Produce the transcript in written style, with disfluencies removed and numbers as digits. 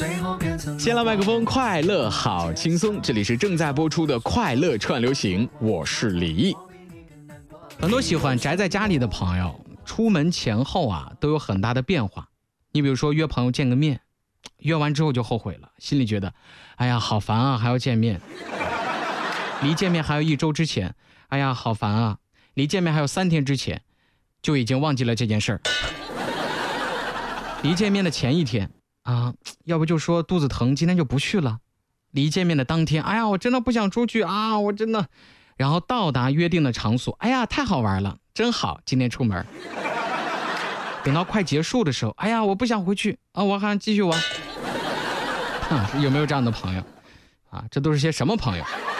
先来麦克风，快乐好轻松，这里是正在播出的快乐串流行，我是李毅。很多喜欢宅在家里的朋友，出门前后啊都有很大的变化。你比如说约朋友见个面，约完之后就后悔了，心里觉得哎呀好烦啊，还要见面。离见面还有1周之前，哎呀好烦啊，离见面还有3天之前，就已经忘记了这件事儿。离见面的前一天啊，要不就说肚子疼，今天就不去了。离见面的当天，哎呀我真的不想出去啊，我真的。然后到达约定的场所，哎呀太好玩了，真好，今天出门。等到快结束的时候，哎呀我不想回去啊，我还想继续玩。有没有这样的朋友啊？这都是些什么朋友？